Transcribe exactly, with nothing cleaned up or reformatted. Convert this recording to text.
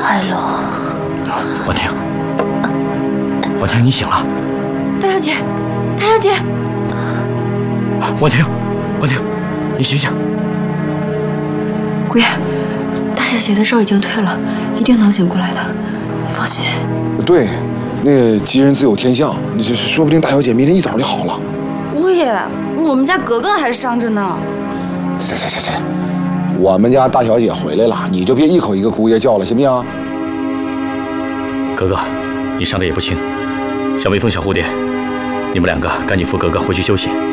海龙， 婉婷，婉婷，你醒了。 大小姐，大小姐， 婉婷，婉婷，你醒醒。 姑爷，大小姐的烧已经退了，一定能醒过来的，你放心。 对，那个吉人自有天相，那这说不定大小姐明天一早就好了。 姑爷，我们家格格还伤着呢。 这这这这，我们家大小姐回来了，你就别一口一个姑爷叫了，行不行？ 格格，你伤得也不轻，小蜜蜂、小蝴蝶，你们两个赶紧扶格格回去休息。